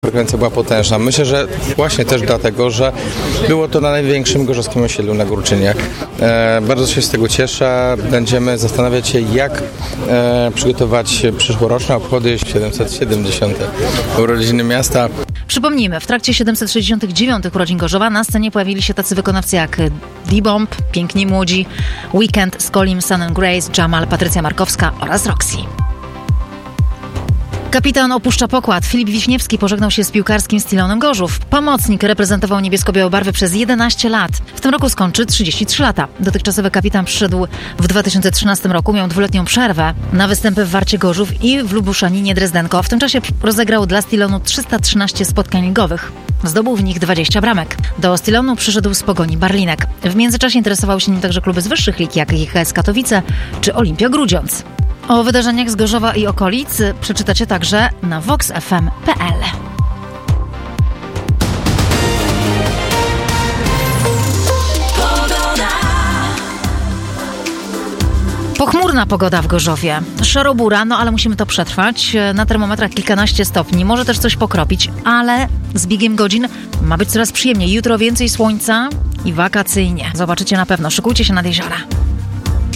Frekwencja była potężna. Myślę, że właśnie też dlatego, że było to na największym gorzowskim osiedlu na Górczynie. Bardzo się z tego cieszę. Będziemy zastanawiać się, jak przygotować przyszłoroczne obchody 770. urodziny miasta. Przypomnijmy, w trakcie 769 urodzin Gorzowa na scenie pojawili się tacy wykonawcy jak D-Bomb, Piękni Młodzi, Weekend, Skolim, Sun & Grace, Jamal, Patrycja Markowska oraz Roxy. Kapitan opuszcza pokład. Filip Wiśniewski pożegnał się z piłkarskim Stilonem Gorzów. Pomocnik reprezentował niebiesko-białe barwy przez 11 lat. W tym roku skończy 33 lata. Dotychczasowy kapitan przyszedł w 2013 roku, miał 2-letnią przerwę na występy w Warcie Gorzów i w Lubuszaninie Drezdenko. W tym czasie rozegrał dla Stilonu 313 spotkań ligowych. Zdobył w nich 20 bramek. Do Stilonu przyszedł z Pogoni Barlinek. W międzyczasie interesowały się nim także kluby z wyższych lig, jak IHS Katowice czy Olimpia Grudziądz. O wydarzeniach z Gorzowa i okolic przeczytacie także na voxfm.pl. Pochmurna pogoda w Gorzowie. Szarobura, ale musimy to przetrwać. Na termometrach kilkanaście stopni. Może też coś pokropić, ale z biegiem godzin ma być coraz przyjemniej. Jutro więcej słońca i wakacyjnie. Zobaczycie na pewno. Szykujcie się nad jeziora.